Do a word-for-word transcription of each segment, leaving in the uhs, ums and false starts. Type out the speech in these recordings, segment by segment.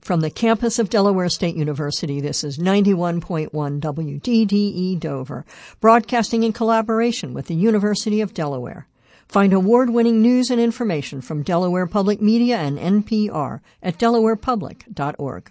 From the campus of Delaware State University, this is ninety-one point one W D D E Dover, broadcasting in collaboration with the University of Delaware. Find award-winning news and information from Delaware Public Media and N P R at delaware public dot org.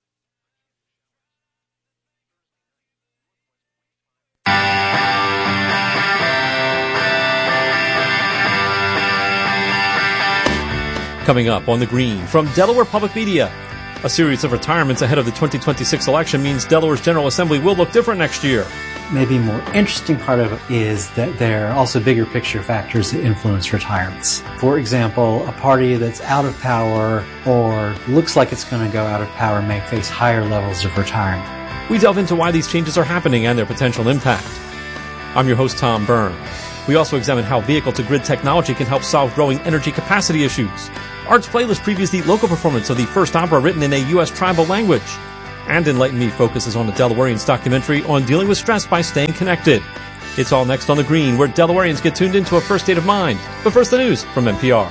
Coming up on The Green from Delaware Public Media. A series of retirements ahead of the twenty twenty-six election means Delaware's General Assembly will look different next year. Maybe more interesting part of it is that there are also bigger picture factors that influence retirements. For example, a party that's out of power or looks like it's going to go out of power may face higher levels of retirement. We delve into why these changes are happening and their potential impact. I'm your host, Tom Byrne. We also examine how vehicle-to-grid technology can help solve growing energy capacity issues. Arts Playlist previews the local performance of the first opera written in a U S tribal language. And Enlighten Me focuses on the Delawareans documentary on dealing with stress by staying connected. It's all next on The Green, where Delawareans get tuned into a first state of mind. But first, the news from N P R.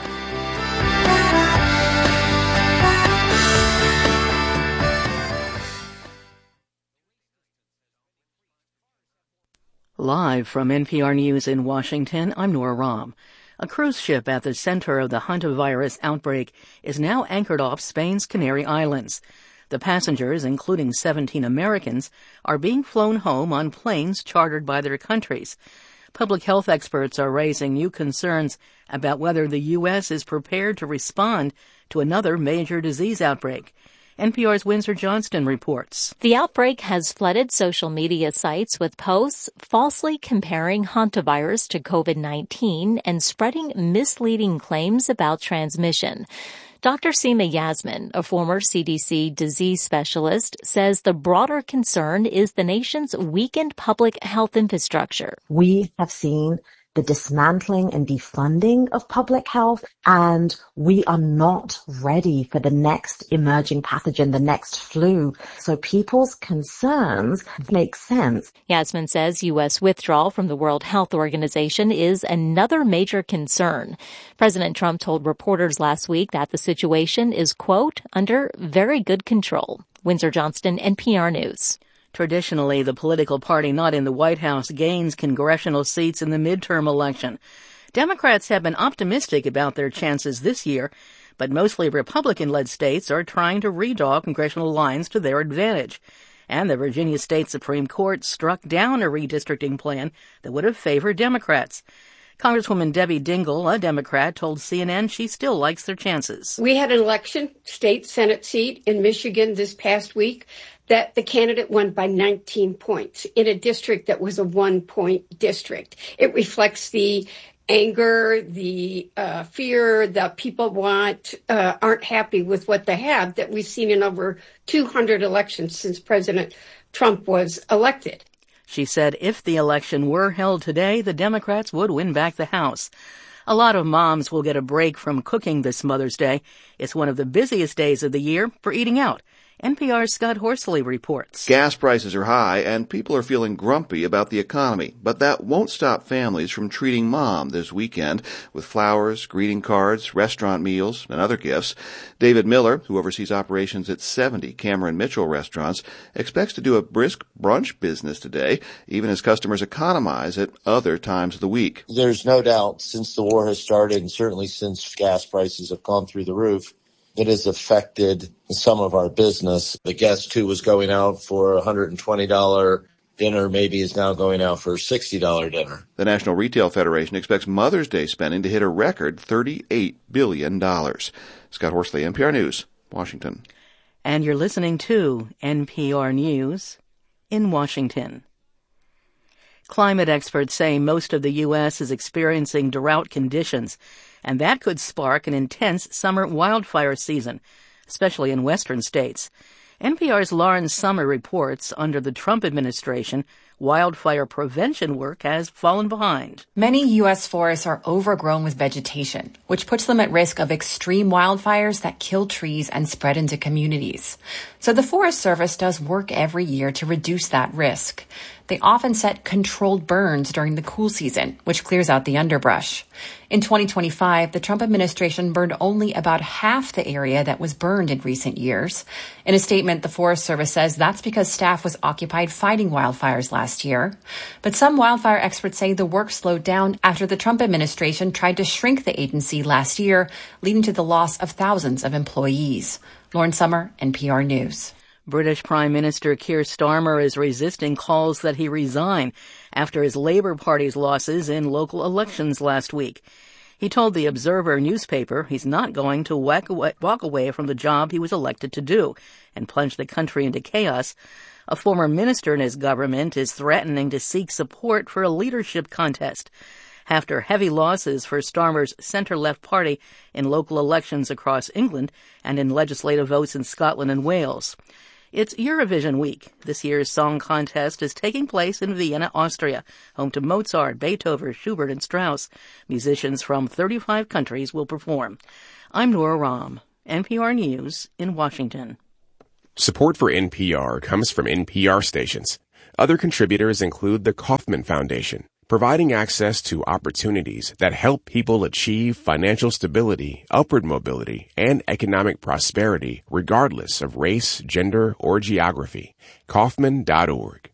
Live from N P R News in Washington, I'm Nora Rahm. A cruise ship at the center of the hantavirus outbreak is now anchored off Spain's Canary Islands. The passengers, including seventeen Americans, are being flown home on planes chartered by their countries. Public health experts are raising new concerns about whether the U S is prepared to respond to another major disease outbreak. N P R's Windsor Johnston reports. The outbreak has flooded social media sites with posts falsely comparing hantavirus to COVID nineteen and spreading misleading claims about transmission. Doctor Seema Yasmin, a former C D C disease specialist, says the broader concern is the nation's weakened public health infrastructure. We have seen the dismantling and defunding of public health, and we are not ready for the next emerging pathogen, the next flu. So people's concerns make sense. Yasmin says U S withdrawal from the World Health Organization is another major concern. President Trump told reporters last week that the situation is, quote, under very good control. Windsor Johnston, N P R News. Traditionally, the political party not in the White House gains congressional seats in the midterm election. Democrats have been optimistic about their chances this year, but mostly Republican-led states are trying to redraw congressional lines to their advantage. And the Virginia State Supreme Court struck down a redistricting plan that would have favored Democrats. Congresswoman Debbie Dingell, a Democrat, told C N N she still likes their chances. We had an election, state Senate seat in Michigan this past week, that the candidate won by nineteen points in a district that was a one-point district. It reflects the anger, the uh, fear that people want, uh, aren't happy with what they have, that we've seen in over two hundred elections since President Trump was elected. She said if the election were held today, the Democrats would win back the House. A lot of moms will get a break from cooking this Mother's Day. It's one of the busiest days of the year for eating out. N P R's Scott Horsley reports. Gas prices are high and people are feeling grumpy about the economy, but that won't stop families from treating mom this weekend with flowers, greeting cards, restaurant meals, and other gifts. David Miller, who oversees operations at seventy Cameron Mitchell restaurants, expects to do a brisk brunch business today, even as customers economize at other times of the week. There's no doubt since the war has started, and certainly since gas prices have gone through the roof, it has affected some of our business. The guest who was going out for a one hundred twenty dollars dinner maybe is now going out for a sixty dollars dinner. The National Retail Federation expects Mother's Day spending to hit a record thirty-eight billion dollars. Scott Horsley, N P R News, Washington. And you're listening to N P R News in Washington. Climate experts say most of the U S is experiencing drought conditions, and that could spark an intense summer wildfire season, especially in western states. N P R's Lauren Summer reports under the Trump administration, wildfire prevention work has fallen behind. Many U S forests are overgrown with vegetation, which puts them at risk of extreme wildfires that kill trees and spread into communities. So the Forest Service does work every year to reduce that risk. they often set controlled burns during the cool season, which clears out the underbrush. In twenty twenty-five, the Trump administration burned only about half the area that was burned in recent years. In a statement, the Forest Service says that's because staff was occupied fighting wildfires last year. But some wildfire experts say the work slowed down after the Trump administration tried to shrink the agency last year, leading to the loss of thousands of employees. Lauren Summer, N P R News. British Prime Minister Keir Starmer is resisting calls that he resign after his Labour Party's losses in local elections last week. He told the Observer newspaper he's not going to walk away, walk away from the job he was elected to do and plunge the country into chaos. A former minister in his government is threatening to seek support for a leadership contest after heavy losses for Starmer's centre-left party in local elections across England and in legislative votes in Scotland and Wales. It's Eurovision week. This year's song contest is taking place in Vienna, Austria, home to Mozart, Beethoven, Schubert, and Strauss. Musicians from thirty-five countries will perform. I'm Nora Rahm, N P R News in Washington. Support for N P R comes from N P R stations. Other contributors include the Kauffman Foundation, providing access to opportunities that help people achieve financial stability, upward mobility, and economic prosperity regardless of race, gender, or geography. Kauffman dot org.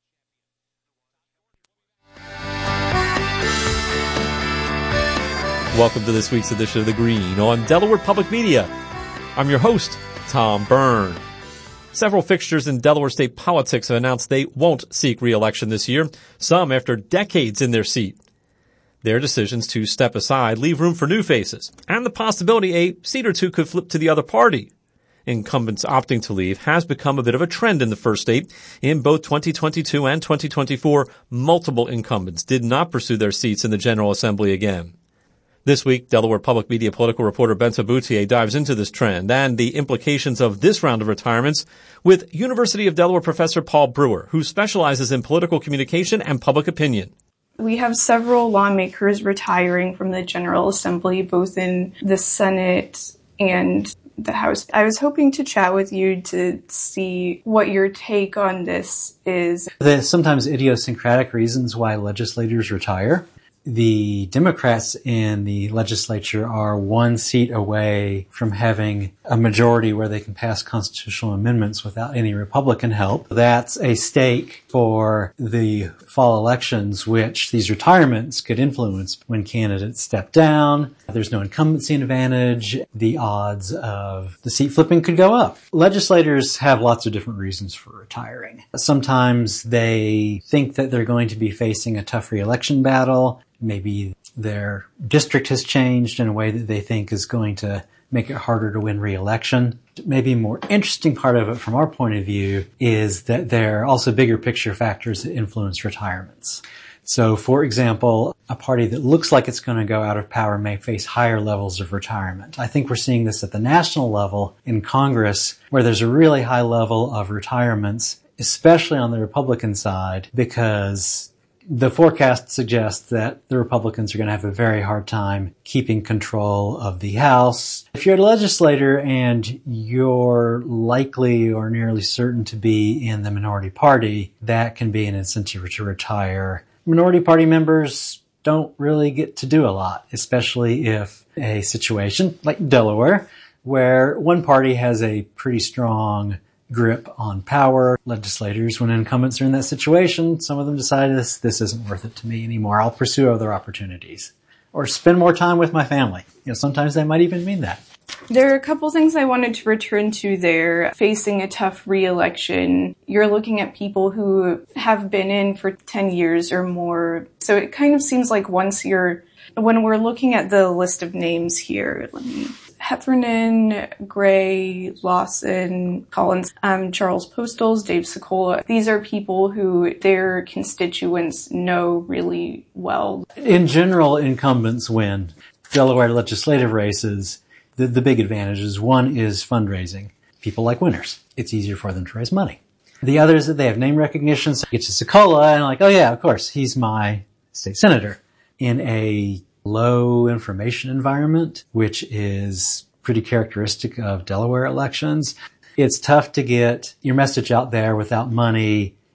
Welcome to this week's edition of The Green on Delaware Public Media. I'm your host, Tom Byrne. Several fixtures in Delaware state politics have announced they won't seek re-election this year, some after decades in their seat. Their decisions to step aside leave room for new faces, and the possibility a seat or two could flip to the other party. Incumbents opting to leave has become a bit of a trend in the first state. In both twenty twenty-two and twenty twenty-four, multiple incumbents did not pursue their seats in the General Assembly again. This week, Delaware Public Media political reporter Benta Boutier dives into this trend and the implications of this round of retirements with University of Delaware professor Paul Brewer, who specializes in political communication and public opinion. We have several lawmakers retiring from the General Assembly, both in the Senate and the House. I was hoping to chat with you to see what your take on this is. There's sometimes idiosyncratic reasons why legislators retire. The Democrats in the legislature are one seat away from having a majority where they can pass constitutional amendments without any Republican help. That's a stake for the fall elections, which these retirements could influence when candidates step down. There's no incumbency advantage. The odds of the seat flipping could go up. Legislators have lots of different reasons for retiring. Sometimes they think that they're going to be facing a tough re-election battle. Maybe their district has changed in a way that they think is going to make it harder to win re-election. Maybe a more interesting part of it from our point of view is that there are also bigger picture factors that influence retirements. So, for example, a party that looks like it's going to go out of power may face higher levels of retirement. I think we're seeing this at the national level in Congress, where there's a really high level of retirements, especially on the Republican side, because the forecast suggests that the Republicans are going to have a very hard time keeping control of the House. If you're a legislator and you're likely or nearly certain to be in the minority party, that can be an incentive to retire. Minority party members don't really get to do a lot, especially if a situation like Delaware, where one party has a pretty strong grip on power. Legislators, when incumbents are in that situation, some of them decide this, this isn't worth it to me anymore. I'll pursue other opportunities or spend more time with my family. You know, sometimes they might even mean that. There are a couple things I wanted to return to there. Facing a tough re-election, you're looking at people who have been in for ten years or more. So it kind of seems like once you're, when we're looking at the list of names here, let me Heffernan, Gray, Lawson, Collins, um, Charles Postles, Dave Sokola. These are people who their constituents know really well. In general, incumbents win. Delaware legislative races, the, the big advantages. One is fundraising. People like winners. It's easier for them to raise money. The other is that they have name recognition. So you get to Sokola and like, oh yeah, of course, he's my state senator. In a low information environment, which is pretty characteristic of Delaware elections, it's tough to get your message out there without money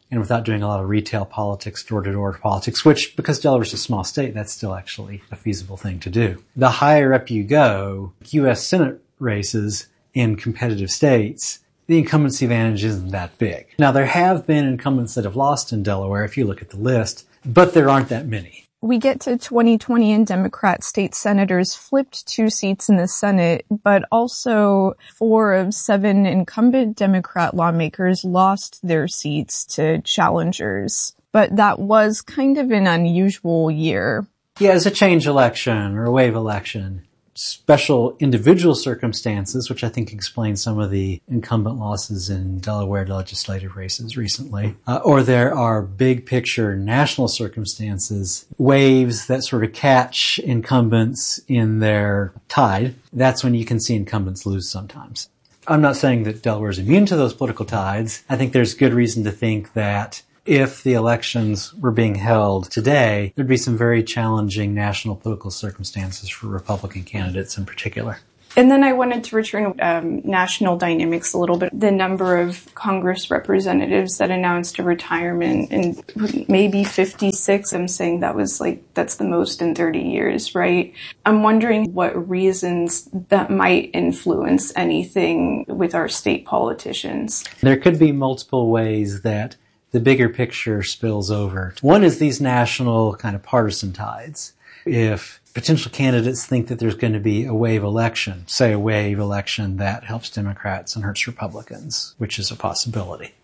and without doing a lot of retail politics, door-to-door politics, which, because Delaware's a small state, that's still actually a feasible thing to do. The higher up you go, U S Senate races in competitive states, the incumbency advantage isn't that big. Now, there have been incumbents that have lost in Delaware, if you look at the list, but there aren't that many. We get to twenty twenty and Democrat state senators flipped two seats in the Senate, but also four of seven incumbent Democrat lawmakers lost their seats to challengers. But that was kind of an unusual year. Yeah, it's a change election or a wave election. Special individual circumstances, which I think explains some of the incumbent losses in Delaware legislative races recently. Uh, or there are big picture national circumstances, waves that sort of catch incumbents in their tide. That's when you can see incumbents lose sometimes. I'm not saying that Delaware is immune to those political tides. I think there's good reason to think that if the elections were being held today, there'd be some very challenging national political circumstances for Republican candidates in particular. And then I wanted to return um, national dynamics a little bit. The number of Congress representatives that announced a retirement, and maybe fifty-six, I'm saying that was like, that's the most in thirty years, right? I'm wondering what reasons that might influence anything with our state politicians. There could be multiple ways that the bigger picture spills over. One is these national kind of partisan tides. If potential candidates think that there's going to be a wave election, say a wave election that helps Democrats and hurts Republicans, which is a possibility.